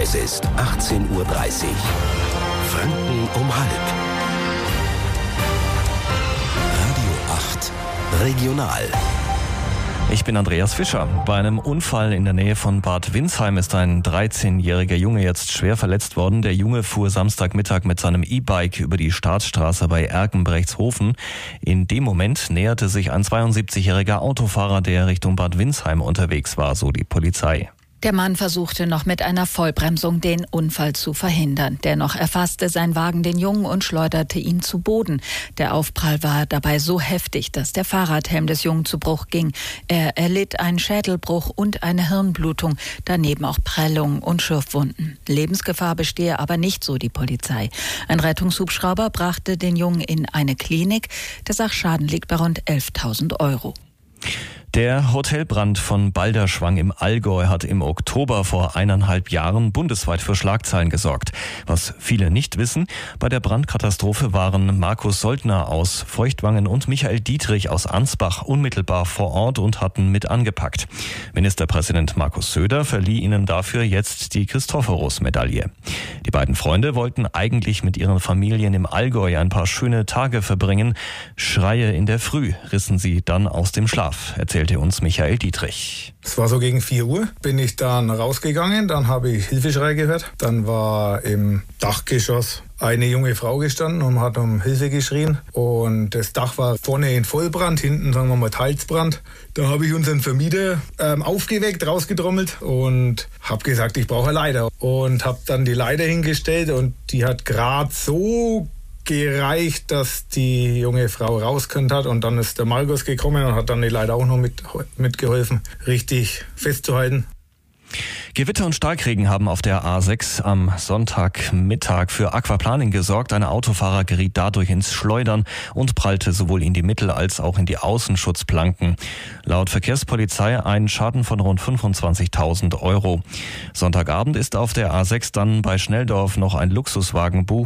Es ist 18:30 Uhr. Franken um halb. Radio 8 Regional. Ich bin Andreas Fischer. Bei einem Unfall in der Nähe von Bad Windsheim ist ein 13-jähriger Junge jetzt schwer verletzt worden. Der Junge fuhr Samstagmittag mit seinem E-Bike über die Staatsstraße bei Erkenbrechtshofen. In dem Moment näherte sich ein 72-jähriger Autofahrer, der Richtung Bad Windsheim unterwegs war, so die Polizei. Der Mann versuchte noch mit einer Vollbremsung den Unfall zu verhindern. Dennoch erfasste sein Wagen den Jungen und schleuderte ihn zu Boden. Der Aufprall war dabei so heftig, dass der Fahrradhelm des Jungen zu Bruch ging. Er erlitt einen Schädelbruch und eine Hirnblutung, daneben auch Prellungen und Schürfwunden. Lebensgefahr bestehe aber nicht, so die Polizei. Ein Rettungshubschrauber brachte den Jungen in eine Klinik. Der Sachschaden liegt bei rund 11.000 Euro. Der Hotelbrand von Balderschwang im Allgäu hat im Oktober vor 1,5 Jahren bundesweit für Schlagzeilen gesorgt. Was viele nicht wissen, bei der Brandkatastrophe waren Markus Soldner aus Feuchtwangen und Michael Dietrich aus Ansbach unmittelbar vor Ort und hatten mit angepackt. Ministerpräsident Markus Söder verlieh ihnen dafür jetzt die Christophorus-Medaille. Die beiden Freunde wollten eigentlich mit ihren Familien im Allgäu ein paar schöne Tage verbringen. Schreie in der Früh rissen sie dann aus dem Schlaf, erzählte uns Michael Dietrich. Es war so gegen 4 Uhr, bin ich dann rausgegangen, dann habe ich Hilfeschrei gehört. Dann war im Dachgeschoss eine junge Frau gestanden und hat um Hilfe geschrien. Und das Dach war vorne in Vollbrand, hinten sagen wir mal Teilsbrand. Da habe ich unseren Vermieter aufgeweckt, rausgetrommelt und habe gesagt, ich brauche eine Leiter. Und habe dann die Leiter hingestellt und die hat gerade so gereicht, dass die junge Frau rausgekommen hat, und dann ist der Markus gekommen und hat dann die Leiter auch noch mitgeholfen, richtig festzuhalten. Gewitter und Starkregen haben auf der A6 am Sonntagmittag für Aquaplaning gesorgt. Ein Autofahrer geriet dadurch ins Schleudern und prallte sowohl in die Mittel- als auch in die Außenschutzplanken. Laut Verkehrspolizei ein Schaden von rund 25.000 Euro. Sonntagabend ist auf der A6 dann bei Schnelldorf noch ein Luxuswagen